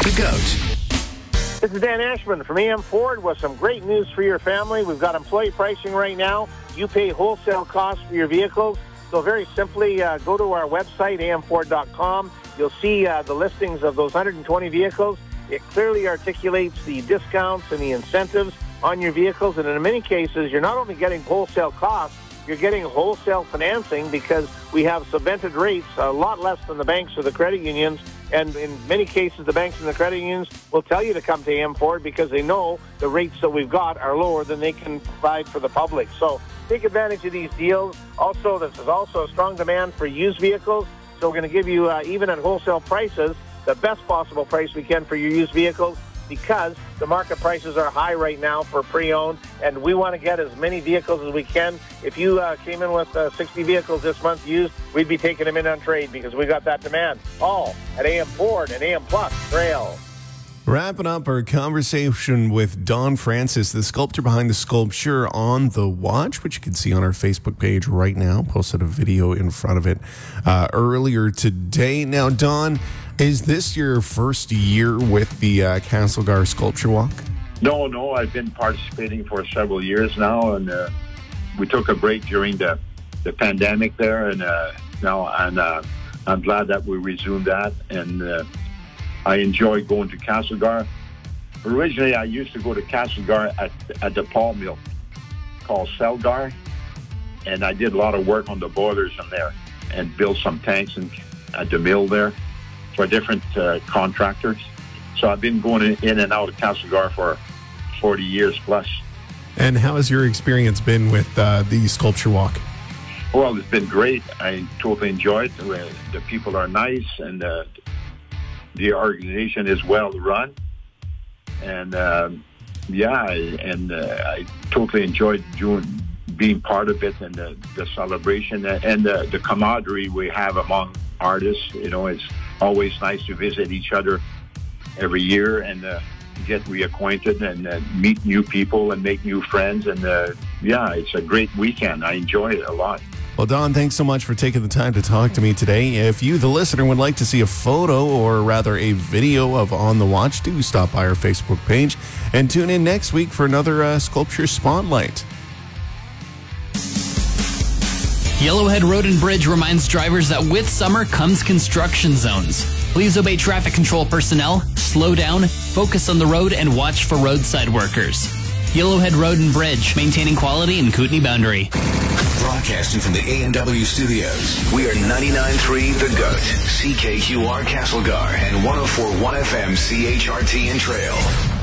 The GOAT. This is Dan Ashman from AM Ford with some great news for your family. We've got employee pricing right now. You pay wholesale costs for your vehicles. So very simply, go to our website, amford.com. You'll see the listings of those 120 vehicles. It clearly articulates the discounts and the incentives on your vehicles. And in many cases, you're not only getting wholesale costs, you're getting wholesale financing because we have subvented rates, a lot less than the banks or the credit unions. And in many cases, the banks and the credit unions will tell you to come to AM Ford because they know the rates that we've got are lower than they can provide for the public. So take advantage of these deals. Also, this is also a strong demand for used vehicles. So we're going to give you, even at wholesale prices, the best possible price we can for your used vehicles because the market prices are high right now for pre-owned, and we want to get as many vehicles as we can. If you came in with 60 vehicles this month used, we'd be taking them in on trade because we got that demand. All at AM Ford and AM Plus Trail. Wrapping up our conversation with Don Francis, the sculptor behind the sculpture on the watch, which you can see on our Facebook page right now. Posted a video in front of it earlier today. Now, Don, is this your first year with the Castlegar Sculpture Walk? No, I've been participating for several years now, and we took a break during the pandemic there, and now I'm glad that we resumed that, and I enjoy going to Castlegar. Originally, I used to go to Castlegar at the pulp mill called Celgar, and I did a lot of work on the boilers in there and built some tanks at the mill there for different contractors. So I've been going in and out of Castlegar for 40 years plus. And how has your experience been with the Sculpture Walk? Well, it's been great. I totally enjoy it. The people are nice, and the organization is well run, and I totally enjoyed being part of it, and the celebration and the camaraderie we have among artists. You know, it's always nice to visit each other every year and get reacquainted and meet new people and make new friends. And it's a great weekend. I enjoy it a lot. Well, Don, thanks so much for taking the time to talk to me today. If you, the listener, would like to see a photo or rather a video of On the Watch, do stop by our Facebook page and tune in next week for another Sculpture Spotlight. Yellowhead Road and Bridge reminds drivers that with summer comes construction zones. Please obey traffic control personnel, slow down, focus on the road, and watch for roadside workers. Yellowhead Road and Bridge, maintaining quality in Kootenay Boundary. Broadcasting from the A&W studios, we are 99.3 The GOAT, CKQR Castlegar, and 104.1 FM CHRT in Trail.